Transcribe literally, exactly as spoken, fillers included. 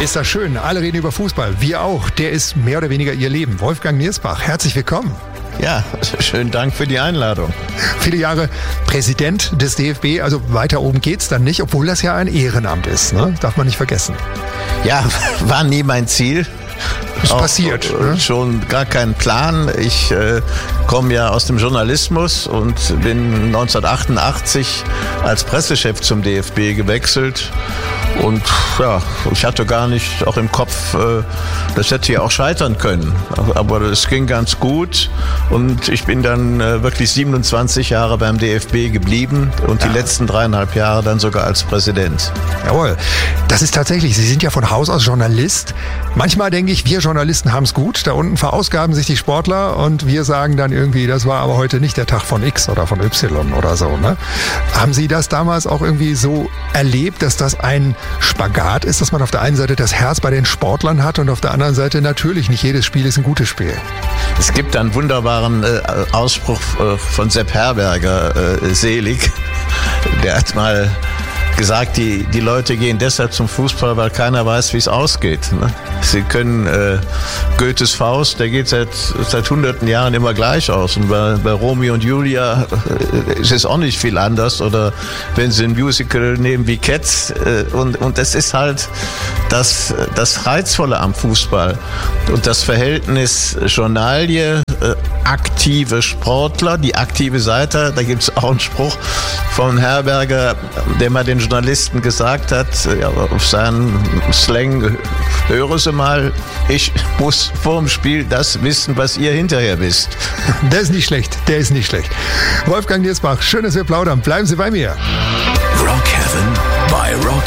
Ist das schön. Alle reden über Fußball. Wir auch. Der ist mehr oder weniger ihr Leben. Wolfgang Niersbach, herzlich willkommen. Ja, schönen Dank für die Einladung. Viele Jahre Präsident des D F B, also weiter oben geht's dann nicht, obwohl das ja ein Ehrenamt ist, ne? Darf man nicht vergessen. Ja, war nie mein Ziel. Ist auch, passiert. Äh, ne? Schon gar kein Plan. Ich äh, komme ja aus dem Journalismus und bin neunzehnhundertachtundachtzig als Pressechef zum D F B gewechselt. Und ja, ich hatte gar nicht auch im Kopf, äh, das hätte ja auch scheitern können. Aber es ging ganz gut und ich bin dann äh, wirklich siebenundzwanzig Jahre beim D F B geblieben und ja. die letzten dreieinhalb Jahre dann sogar als Präsident. Jawohl, das ist tatsächlich, Sie sind ja von Haus aus Journalist. Manchmal denke ich, wir Journalisten haben es gut. Da unten verausgaben sich die Sportler und wir sagen dann irgendwie, das war aber heute nicht der Tag von X oder von Y oder so. Ne? Haben Sie das damals auch irgendwie so erlebt, dass das ein Spagat ist, dass man auf der einen Seite das Herz bei den Sportlern hat und auf der anderen Seite natürlich nicht jedes Spiel ist ein gutes Spiel? Es gibt einen wunderbaren äh, Ausspruch äh, von Sepp Herberger, äh, selig. Der hat mal gesagt, die, die Leute gehen deshalb zum Fußball, weil keiner weiß, wie es ausgeht. Ne? Sie können äh, Goethes Faust, der geht seit, seit hunderten Jahren immer gleich aus. Und bei, bei Romeo und Julia äh, ist es auch nicht viel anders. Oder wenn Sie ein Musical nehmen wie Cats. Äh, und, und das ist halt das, das Reizvolle am Fußball. Und das Verhältnis Journalie, äh, aktive Sportler, die aktive Seite, da gibt es auch einen Spruch von Herberger, der mal den Journalisten gesagt hat, ja, auf seinen Slang, höre Sie mal, ich muss vor dem Spiel das wissen, was ihr hinterher wisst. Der ist nicht schlecht, der ist nicht schlecht. Wolfgang Niersbach, schön, dass wir plaudern. Bleiben Sie bei mir. Rock Heaven bei Rock